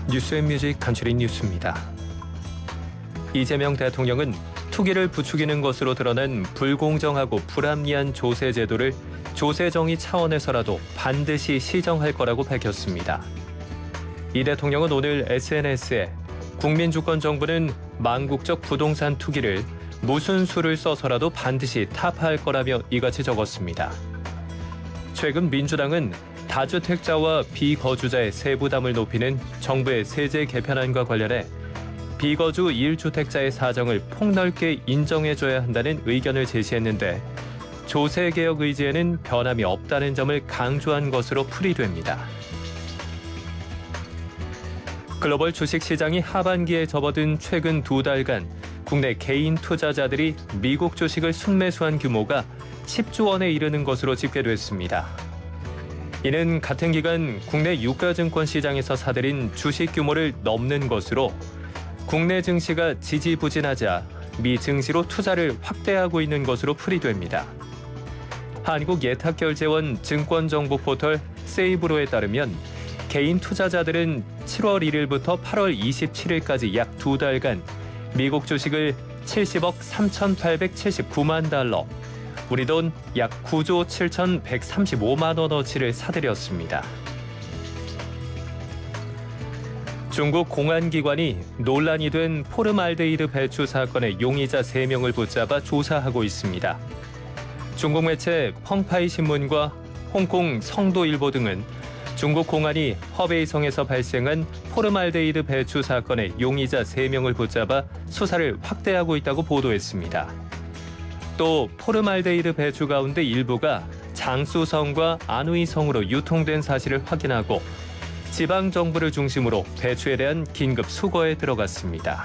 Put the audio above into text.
뉴스앤뮤직 간추린 뉴스입니다. 이재명 대통령은 투기를 부추기는 것으로 드러난 불공정하고 불합리한 조세 제도를 조세정의 차원에서라도 반드시 시정할 거라고 밝혔습니다. 이 대통령은 오늘 SNS에 국민주권정부는 망국적 부동산 투기를 무슨 수를 써서라도 반드시 타파할 거라며 이같이 적었습니다. 최근 민주당은 다주택자와 비거주자의 세부담을 높이는 정부의 세제 개편안과 관련해 비거주 1주택자의 사정을 폭넓게 인정해줘야 한다는 의견을 제시했는데 조세개혁 의지에는 변함이 없다는 점을 강조한 것으로 풀이됩니다. 글로벌 주식시장이 하반기에 접어든 최근 2달간 국내 개인 투자자들이 미국 주식을 순매수한 규모가 10조 원에 이르는 것으로 집계됐습니다. 이는 같은 기간 국내 유가증권 시장에서 사들인 주식 규모를 넘는 것으로 국내 증시가 지지부진하자 미 증시로 투자를 확대하고 있는 것으로 풀이됩니다. 한국예탁결제원 증권정보 포털 세이브로에 따르면 개인 투자자들은 7월 1일부터 8월 27일까지 약 2달간 미국 주식을 70억 3,879만 달러, 우리 돈 약 9조 7,135만 원어치를 사들였습니다. 중국 공안기관이 논란이 된 포름알데히드 배추 사건의 용의자 3명을 붙잡아 조사하고 있습니다. 중국 매체 펑파이 신문과 홍콩 성도일보 등은 중국 공안이 허베이성에서 발생한 포름알데히드 배추 사건의 용의자 3명을 붙잡아 수사를 확대하고 있다고 보도했습니다. 또 포름알데히드 배추 가운데 일부가 장쑤성과 안후이성으로 유통된 사실을 확인하고 지방정부를 중심으로 배추에 대한 긴급 수거에 들어갔습니다.